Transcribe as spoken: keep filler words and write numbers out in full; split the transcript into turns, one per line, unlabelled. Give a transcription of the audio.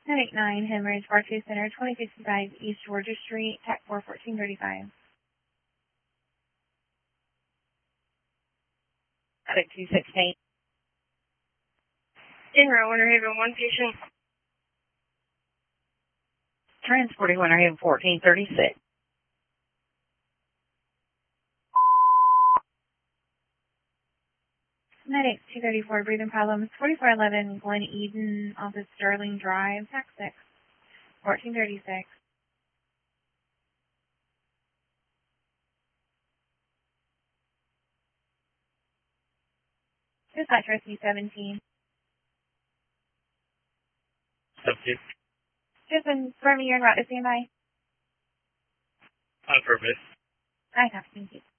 Medic nine, Hemorrhage, Barclays Center, twenty fifty-five East Georgia Street, T A C four fourteen thirty-five.
Medic two sixteen.
En route, Winter Haven, one patient.
Transporting Winter Haven fourteen thirty-six.
Medic two thirty-four, breathing problems, forty-four eleven Glen Eden, off of Sterling Drive, T A C six, fourteen thirty-six. Dispatch rescue seventeen.
Subject.
Just confirming you're en route to standby.
On purpose.
I have, thank you.